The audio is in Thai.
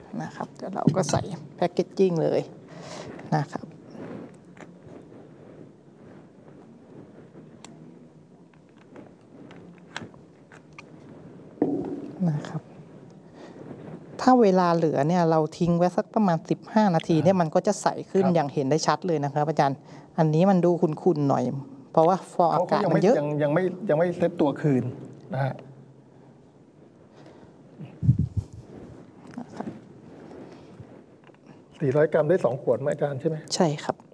นะครับเดี๋ยวเราก็ใส่แพคเกจจิ้งเลยนะครับถ้าเวลาเหลือเนี่ยเราทิ้งไว้สักประมาณ15 นาทีเนี่ยมันก็จะใสขึ้นอย่างเห็นได้ชัดเลยนะครับอาจารย์อันนี้มันดูขุ่นๆหน่อยเพราะว่าฟองอากาศมันเยอะยังไม่เซตตัวคืนนะฮะ400 กรัมได้2 ขวดไหมอาจารย์ใช่ไหมใช่ครับ